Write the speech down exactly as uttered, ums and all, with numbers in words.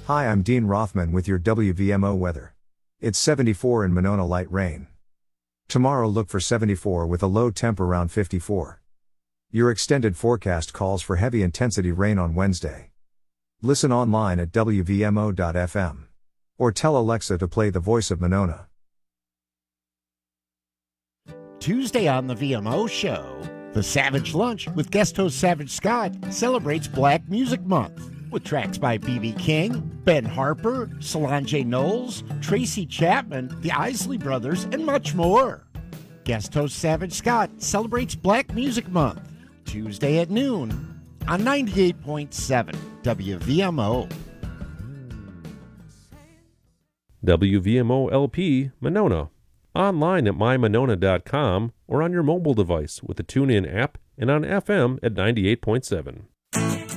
Hi, I'm Dean Rothman with your W V M O weather. It's seventy-four in Monona, light rain. Tomorrow look for seventy-four with a low temp around fifty-four. Your extended forecast calls for heavy intensity rain on Wednesday. Listen online at W V M O dot F M. Or tell Alexa to play The Voice of Monona. Tuesday on the V M O Show, the Savage Lunch with guest host Savage Scott celebrates Black Music Month with tracks by B B King, Ben Harper, Solange Knowles, Tracy Chapman, the Isley Brothers, and much more. Guest host Savage Scott celebrates Black Music Month Tuesday at noon on ninety-eight point seven W V M O. W V M O L P Monona. Online at my monona dot com or on your mobile device with the TuneIn app and on F M at ninety-eight point seven.